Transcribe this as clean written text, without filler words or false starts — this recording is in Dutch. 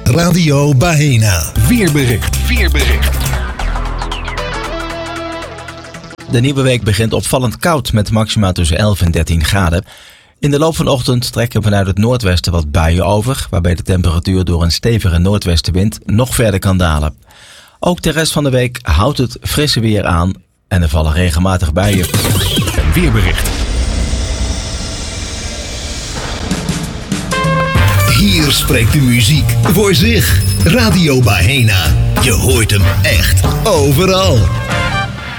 Radio Bahena. Weerbericht. De nieuwe week begint opvallend koud met maxima tussen 11 en 13 graden. In de loop van de ochtend trekken vanuit het noordwesten wat buien over, waarbij de temperatuur door een stevige noordwestenwind nog verder kan dalen. Ook de rest van de week houdt het frisse weer aan en er vallen regelmatig buien. Weerbericht. Hier spreekt de muziek voor zich. Radio Bahena. Je hoort hem echt overal.